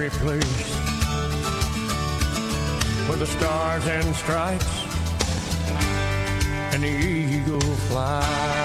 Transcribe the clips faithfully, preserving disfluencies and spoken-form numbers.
very place where the stars and stripes and the eagle fly.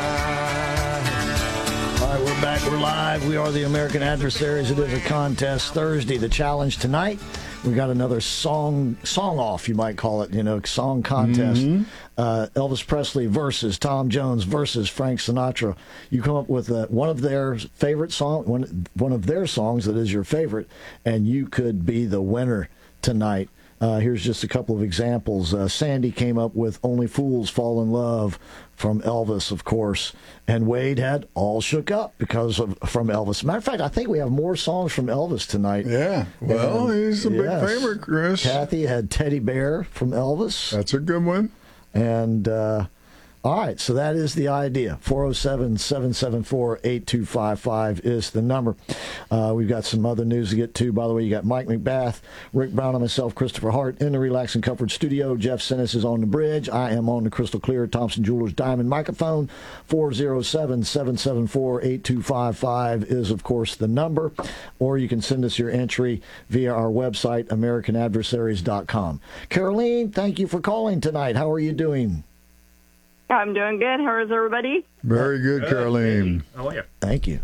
All right, we're back. We're live. We are the American Adversaries. It is a contest Thursday. The challenge tonight, we got another song song off, you might call it, you know, song contest. Mm-hmm. Uh, Elvis Presley versus Tom Jones versus Frank Sinatra. You come up with uh, one of their favorite song, one one of their songs that is your favorite, and you could be the winner tonight. Uh, here's just a couple of examples. Uh, Sandy came up with Only Fools Fall in Love from Elvis, of course. And Wade had All Shook Up because of from Elvis. Matter of fact, I think we have more songs from Elvis tonight. Yeah. Well, and, he's a yes. big favorite, Chris. Kathy had Teddy Bear from Elvis. That's a good one. And, uh, all right, so that is the idea. four oh seven, seven seven four, eight two five five is the number. Uh, we've got some other news to get to. By the way, you got Mike McBath, Rick Brown, and myself, Christopher Hart, in the Relax and Comfort studio. Jeff Sinnis is on the bridge. I am on the crystal clear Thompson Jewelers Diamond microphone. four oh seven, seven seven four, eight two five five is, of course, the number. Or you can send us your entry via our website, American Adversaries dot com. Caroline, thank you for calling tonight. How are you doing? I'm doing good. How is everybody? Very good, Caroline. How are you? Thank you.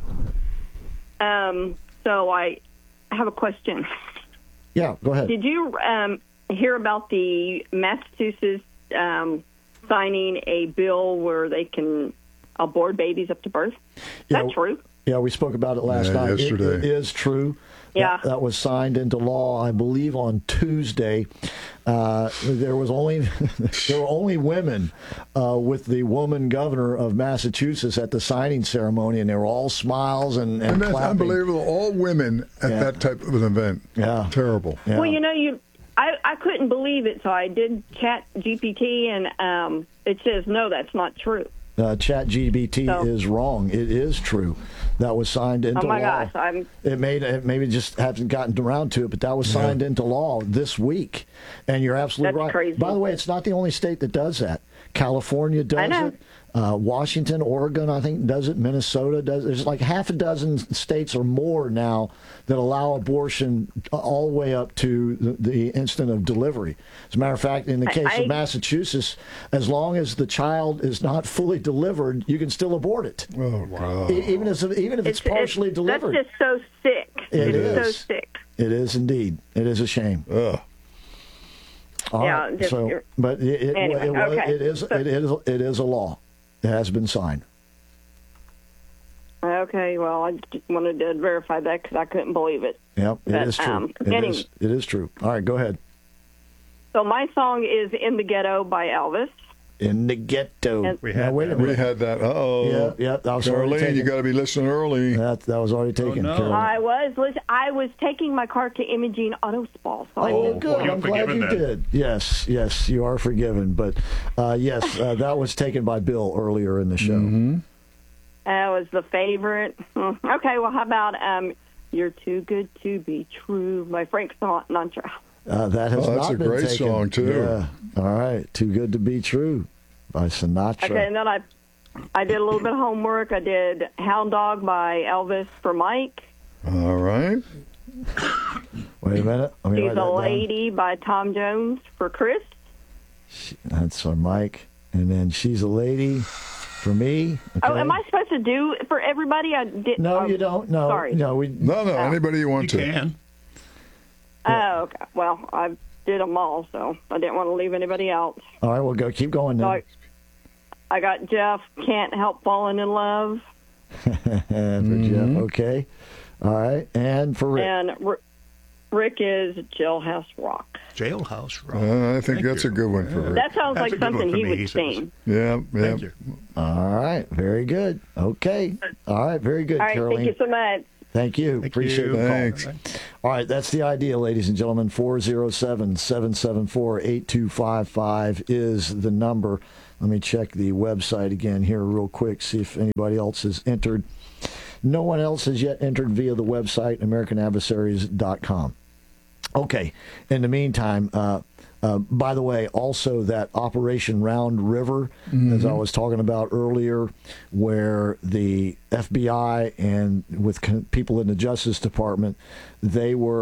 Um, so I have a question. Yeah, go ahead. Did you um, hear about the Massachusetts um, signing a bill where they can abort babies up to birth? Is Yeah, that true? Yeah, we spoke about it last Yeah, night. It- yesterday. it is true. Yeah. That, that was signed into law, I believe, on Tuesday. Uh, there was only there were only women uh, with the woman governor of Massachusetts at the signing ceremony, and they were all smiles and, and, And that's clapping. unbelievable. All women at Yeah. that type of an event. Yeah. Terrible. Yeah. Well, you know, you I, I couldn't believe it, so I did chat G P T, and um, it says, no, that's not true. Uh, ChatGPT So- is wrong. It is true. That was signed into Oh, my law. gosh. I'm, It made it maybe just haven't gotten around to it, but that was signed into law this week. And you're absolutely That's right. crazy. By the way, it's not the only state that does that. California does I know. it. Uh, Washington, Oregon, I think, does it. Minnesota does it. There's like half a dozen states or more now that allow abortion all the way up to the, the instant of delivery. As a matter of fact, in the case I- of Massachusetts, as long as the child is not fully delivered, you can still abort it. Oh, God. E- Even if, even if it's, partially delivered. That's just so sick. It it's so is. sick. It is indeed. It is a shame. Ugh. All Yeah, right. just- So, but it, it, Anyway, it, was- okay. it is So- it is it is a law. It has been signed. Okay, well, I just wanted to verify that because I couldn't believe it. Yep, it But, is true. um, it anyway. is. It is true. All right, go ahead. So my song is In the Ghetto by Elvis. In the ghetto. And- We Now, had wait a that. We minute. had that. Uh-oh. Yeah, yeah, that was already Caroline, taken. you got to be listening early. That that was already taken. no. Caroline. I was lis- I was taking my car to Imogene Auto Spa. So I Oh, did- good. you're I'm glad forgiven you then. did. Yes, yes, you are forgiven. But uh, yes, uh, that was taken by Bill earlier in the show. Mm-hmm. That was the favorite. Hmm. Okay, well, how about um, You're Too Good to Be True by Frank Sinatra. Uh, that has Oh, that's not a been great taken. song, too. Yeah. All right. Too Good to Be True by Sinatra. Okay, and then I I did a little bit of homework. I did Hound Dog by Elvis for Mike. All right. Wait a minute. Let me She's write a that down. Lady by Tom Jones for Chris. That's our Mike. And then She's a Lady for me. Oh, Okay. am I supposed to do it for everybody? I did. No, oh, you don't. No. Sorry. No, we. No, no, anybody you You want to. can. Oh, okay. Well, I did them all, so I didn't want to leave anybody out. All right, we'll go. Keep going So then. I, I got Jeff, Can't Help Falling in Love, And for Jeff, okay. All right, and for Rick. and R- Rick is Jailhouse Rock. Jailhouse Rock. Uh, I think Thank that's you. a good one for Rick. That sounds That's a like good one something for he me, would he says. sing. Yeah, yeah. Thank you. All right, very good. Okay. All right, very good, All right, Caroline. thank you so much. Thank you. Thank Appreciate you. the call. Thanks. All right, that's the idea, ladies and gentlemen. four oh seven, seven seven four, eight two five five is the number. Let me check the website again here real quick, see if anybody else has entered. No one else has yet entered via the website, American Adversaries dot com. Okay, in the meantime, uh, uh, by the way, also that Operation Round River, mm-hmm. as I was talking about earlier, where the F B I and with con- people in the Justice Department, they were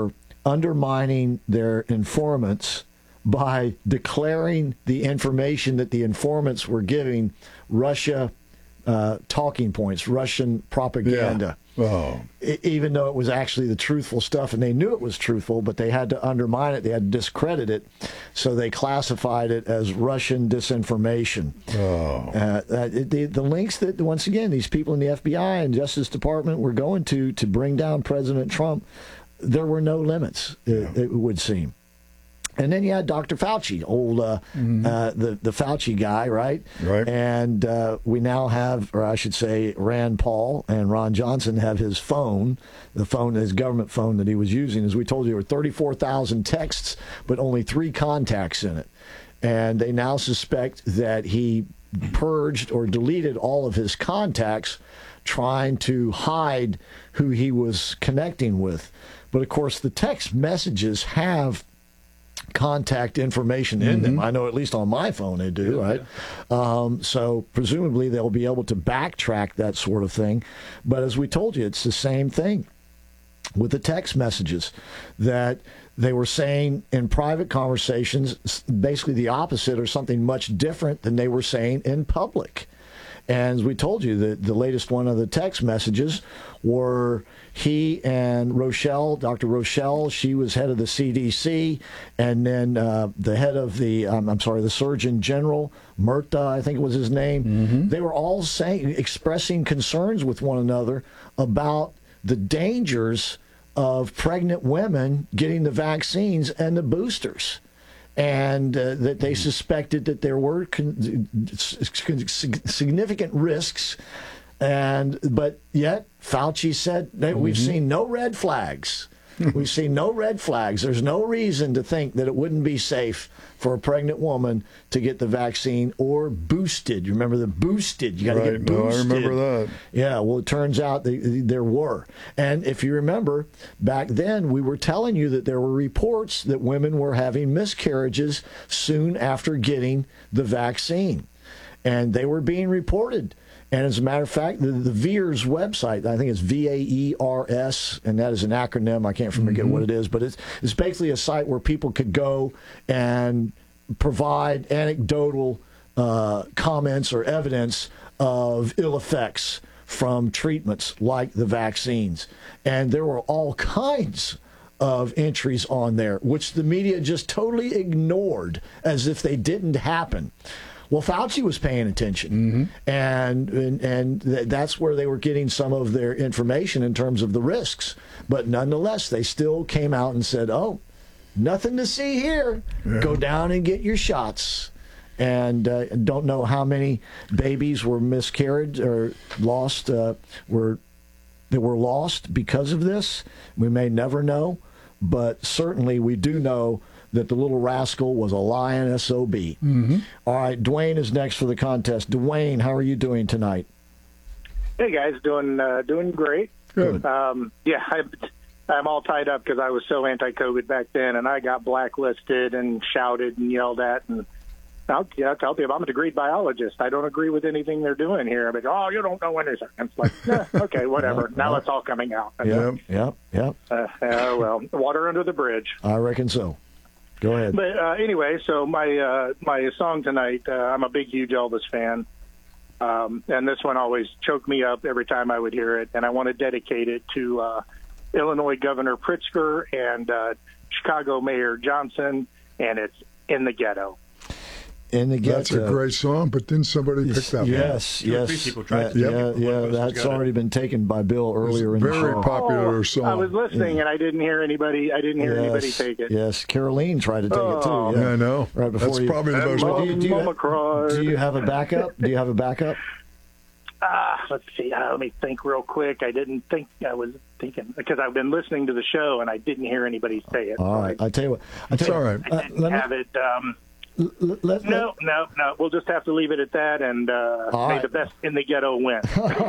undermining their informants by declaring the information that the informants were giving Russia uh, talking points, Russian propaganda. Yeah. Oh. E- even though it was actually the truthful stuff, and they knew it was truthful, but they had to undermine it, they had to discredit it, so they classified it as Russian disinformation. Oh. Uh, uh, the, the links that, once again, these people in the F B I and Justice Department were going to to bring down President Trump, there were no limits, Yeah. it, it would seem. And then you had Doctor Fauci, old uh, mm-hmm. uh, the the Fauci guy, right? Right. And uh, we now have, or I should say, Rand Paul and Ron Johnson have his phone, the phone, his government phone that he was using. As we told you, there were thirty-four thousand texts, but only three contacts in it. And they now suspect that he purged or deleted all of his contacts, trying to hide who he was connecting with. But of course, the text messages have contact information in mm-hmm. them. I know at least on my phone they do, yeah, right? Yeah. Um, so presumably they'll be able to backtrack that sort of thing. But as we told you, it's the same thing with the text messages, that they were saying in private conversations basically the opposite or something much different than they were saying in public. And as we told you, the, the latest one of the text messages were he and Rochelle, Doctor Rochelle, she was head of the C D C, and then uh, the head of the, um, I'm sorry, the Surgeon General, Murtaugh, I think was his name. Mm-hmm. They were all saying, expressing concerns with one another about the dangers of pregnant women getting the vaccines and the boosters. And uh, that they suspected that there were con- significant risks, and but yet Fauci said that mm-hmm. we've seen no red flags. We've seen no red flags. There's no reason to think that it wouldn't be safe for a pregnant woman to get the vaccine or boosted. You remember the boosted? You got to right. get boosted. No, I remember that. Yeah, well, it turns out they, there were. And if you remember, back then we were telling you that there were reports that women were having miscarriages soon after getting the vaccine. And they were being reported. And as a matter of fact, the, the VAERS website, I think it's V A E R S, and that is an acronym. I can't forget mm-hmm. what it is, but it's, it's basically a site where people could go and provide anecdotal uh, comments or evidence of ill effects from treatments like the vaccines. And there were all kinds of entries on there, which the media just totally ignored as if they didn't happen. Well, Fauci was paying attention, mm-hmm. and and, and th- that's where they were getting some of their information in terms of the risks. But nonetheless, they still came out and said, oh, nothing to see here. Yeah. Go down and get your shots. And uh, don't know how many babies were miscarried or lost, uh, were that were lost because of this. We may never know, but certainly we do know that the little rascal was a lying S O B. Mm-hmm. All right, Dwayne is next for the contest. Dwayne, how are you doing tonight? Hey, guys, doing uh, doing great. Good. Um, yeah, I, I'm all tied up because I was so anti-COVID back then, and I got blacklisted and shouted and yelled at. And I'll, yeah, I'll tell you, I'm a degreed biologist. I don't agree with anything they're doing here. I'm like, oh, you don't know anything. It's like, eh, okay, whatever. Yep, now yep. It's all coming out. Yep, yep, yep. Uh, uh, well, water under the bridge. I reckon so. Go ahead. But uh, anyway, so my uh, my song tonight, uh, I'm a big, huge Elvis fan. Um, and this one always choked me up every time I would hear it. And I want to dedicate it to uh, Illinois Governor Pritzker and uh, Chicago Mayor Johnson, and it's In the Ghetto. In the Ghetto. That's a great song, but then somebody picked that yes, one. Yes, yes. Uh, yeah, yeah, that's already been taken by Bill earlier in the show. Very popular oh, song. I was listening, yeah. and I didn't hear anybody. I didn't hear yes, anybody take it. Yes, Caroline tried to take oh. it too. Yeah. yeah, I know. Right before that's you, probably the most. Mom, do, you, do, you, Mama do you have a backup? Do you have a backup? Uh, let's see. Uh, let me think real quick. I didn't think I was thinking because I've been listening to the show and I didn't hear anybody say it. All right, I tell you what. I tell it's you, all right. I didn't uh, have me, it. Um, L- let, let, no, no, no. We'll just have to leave it at that, and uh, may right. the best in the ghetto win.